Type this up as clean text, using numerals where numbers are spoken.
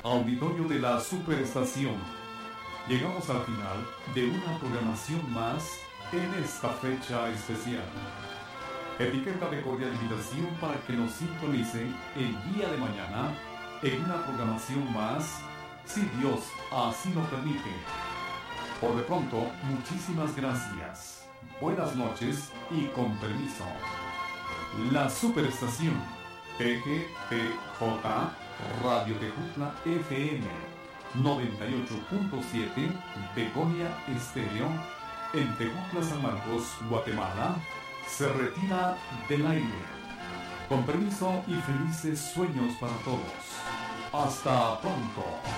auditorio de la Superestación. Llegamos al final de una programación más en esta fecha especial. Etiqueta de cordial invitación para que nos sintonicen el día de mañana en una programación más, si Dios así lo permite. Por de pronto, muchísimas gracias. Buenas noches y con permiso. La Superestación TGTJ Radio Tejutla FM 98.7 Begonia Estéreo en Tejutla, San Marcos, Guatemala, se retira del aire. Con permiso y felices sueños para todos. Hasta pronto.